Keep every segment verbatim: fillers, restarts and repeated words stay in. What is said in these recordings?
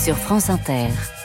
sur France Inter.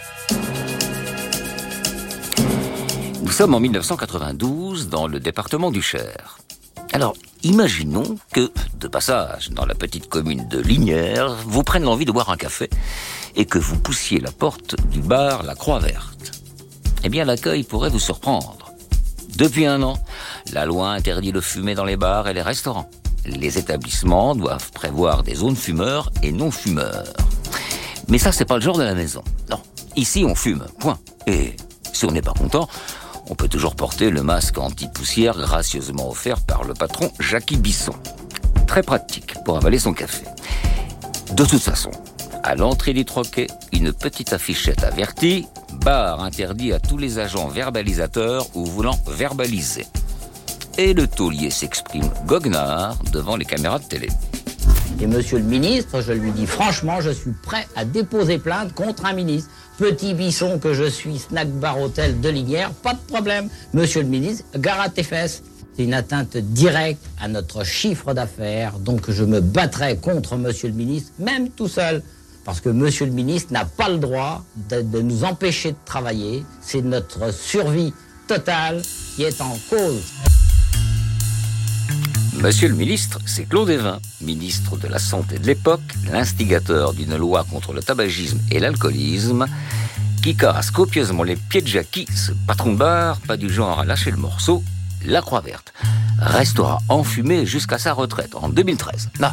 Nous sommes en mille neuf cent quatre-vingt-douze dans le département du Cher. Alors, imaginons que, de passage dans la petite commune de Lignières, vous prenne l'envie de boire un café et que vous poussiez la porte du bar La Croix Verte. Eh bien, l'accueil pourrait vous surprendre. Depuis un an, la loi interdit de fumer dans les bars et les restaurants. Les établissements doivent prévoir des zones fumeurs et non-fumeurs. Mais ça, c'est pas le genre de la maison. Non, ici, on fume, point. Et si on n'est pas content, on peut toujours porter le masque anti-poussière gracieusement offert par le patron Jackie Bisson. Très pratique pour avaler son café. De toute façon, à l'entrée du troquet, une petite affichette avertit « Bar interdit à tous les agents verbalisateurs ou voulant verbaliser ». Et le taulier s'exprime goguenard devant les caméras de télé. Et monsieur le ministre, je lui dis franchement, je suis prêt à déposer plainte contre un ministre. Petit Bisson que je suis, snack bar hôtel de Lignières, pas de problème. Monsieur le ministre, gare à tes fesses. C'est une atteinte directe à notre chiffre d'affaires, donc je me battrai contre monsieur le ministre, même tout seul. Parce que monsieur le ministre n'a pas le droit de, de nous empêcher de travailler. C'est notre survie totale qui est en cause. Monsieur le ministre, c'est Claude Évin, ministre de la Santé de l'époque, l'instigateur d'une loi contre le tabagisme et l'alcoolisme, qui casse copieusement les pieds de Jackie, ce patron de bar, pas du genre à lâcher le morceau. La Croix Verte restera enfumé jusqu'à sa retraite en deux mille treize. Non.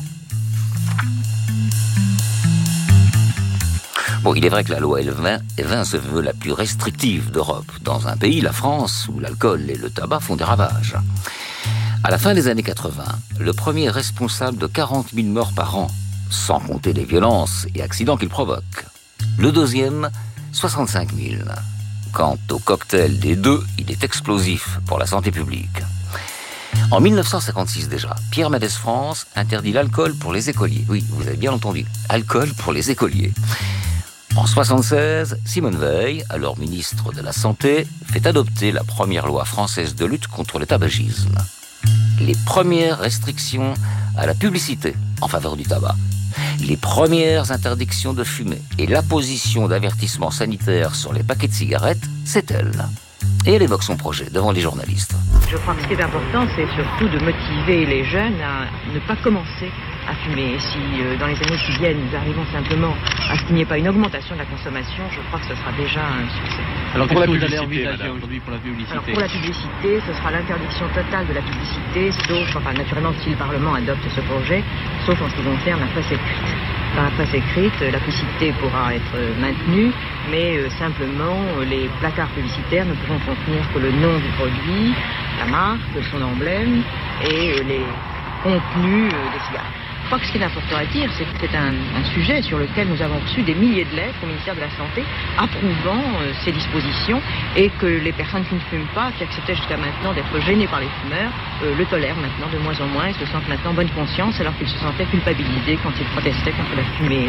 Bon, il est vrai que la loi Évin, Évin se veut la plus restrictive d'Europe, dans un pays, la France, où l'alcool et le tabac font des ravages. À la fin des années quatre-vingts, le premier est responsable de quarante mille morts par an, sans compter les violences et accidents qu'il provoque. Le deuxième, soixante-cinq mille. Quant au cocktail des deux, il est explosif pour la santé publique. En mille neuf cent cinquante-six déjà, Pierre Mendès France interdit l'alcool pour les écoliers. Oui, vous avez bien entendu, alcool pour les écoliers. En soixante-seize, Simone Veil, alors ministre de la Santé, fait adopter la première loi française de lutte contre le tabagisme. Les premières restrictions à la publicité en faveur du tabac, les premières interdictions de fumer et l'apposition d'avertissements sanitaires sur les paquets de cigarettes, c'est elle. Et elle évoque son projet devant les journalistes. Je crois que ce qui est important, c'est surtout de motiver les jeunes à ne pas commencer à fumer. Si euh, dans les années qui viennent, nous arrivons simplement à ce qu'il n'y ait pas une augmentation de la consommation, je crois que ce sera déjà un succès. Alors pour la publicité, aujourd'hui pour la publicité Alors pour la publicité, ce sera l'interdiction totale de la publicité, sauf, enfin naturellement si le Parlement adopte ce projet, sauf en ce qui concerne la presse écrite. Dans la presse écrite, la publicité pourra être maintenue, mais euh, simplement euh, les placards publicitaires ne pourront contenir que le nom du produit, la marque, son emblème et euh, les contenus euh, des cigarettes. Je crois que ce qu'il est important à dire, c'est que c'est un, un sujet sur lequel nous avons reçu des milliers de lettres au ministère de la Santé approuvant euh, ces dispositions et que les personnes qui ne fument pas, qui acceptaient jusqu'à maintenant d'être gênées par les fumeurs, euh, le tolèrent maintenant de moins en moins et se sentent maintenant bonne conscience alors qu'ils se sentaient culpabilisés quand ils protestaient contre la fumée.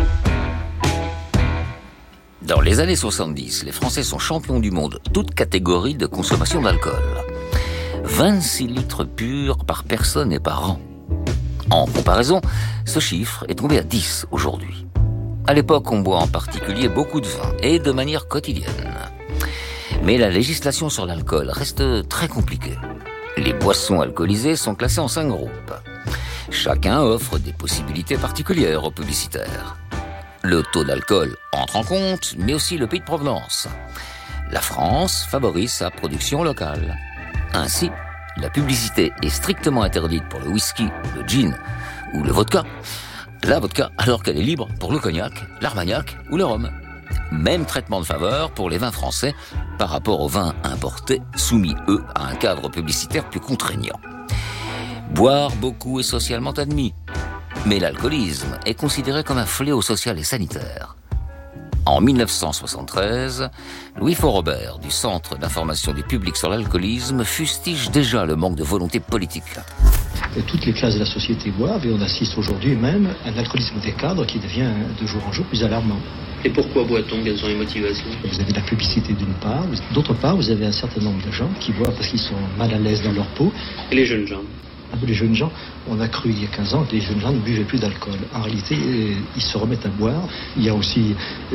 Dans les années soixante-dix, les Français sont champions du monde, toutes catégories de consommation d'alcool. vingt-six litres purs par personne et par an. En comparaison, ce chiffre est tombé à dix aujourd'hui. À l'époque, on boit en particulier beaucoup de vin, et de manière quotidienne. Mais la législation sur l'alcool reste très compliquée. Les boissons alcoolisées sont classées en cinq groupes. Chacun offre des possibilités particulières aux publicitaires. Le taux d'alcool entre en compte, mais aussi le pays de provenance. La France favorise sa production locale. Ainsi, la publicité est strictement interdite pour le whisky, le gin ou le vodka. La vodka, alors qu'elle est libre pour le cognac, l'armagnac ou le rhum. Même traitement de faveur pour les vins français par rapport aux vins importés, soumis, eux, à un cadre publicitaire plus contraignant. Boire beaucoup est socialement admis, mais l'alcoolisme est considéré comme un fléau social et sanitaire. En mille neuf cent soixante-treize, Louis Faurobert, du Centre d'information du public sur l'alcoolisme, fustige déjà le manque de volonté politique. Toutes les classes de la société boivent et on assiste aujourd'hui même à un alcoolisme des cadres qui devient de jour en jour plus alarmant. Et pourquoi boit-on? Quelles sont les motivations? Vous avez la publicité d'une part, d'autre part vous avez un certain nombre de gens qui boivent parce qu'ils sont mal à l'aise dans leur peau. Et les jeunes gens? Les jeunes gens, on a cru il y a quinze ans que les jeunes gens ne buvaient plus d'alcool. En réalité, ils se remettent à boire. Il y a aussi